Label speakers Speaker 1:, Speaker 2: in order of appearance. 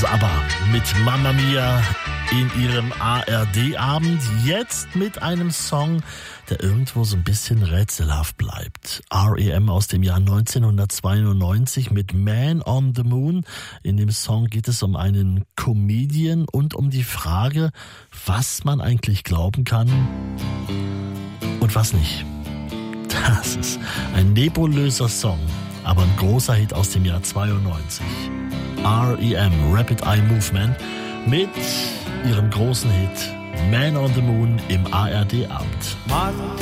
Speaker 1: ABBA mit Mamma Mia in ihrem ARD-Abend. Jetzt mit einem Song, der irgendwo so ein bisschen rätselhaft bleibt. R.E.M. aus dem Jahr 1992 mit Man on the Moon. In dem Song geht es um einen Comedian und um die Frage, was man eigentlich glauben kann und was nicht. Das ist ein nebulöser Song, aber ein großer Hit aus dem Jahr 92. R.E.M. Rapid Eye Movement mit ihrem großen Hit Man on the Moon im ARD-Abend.
Speaker 2: Man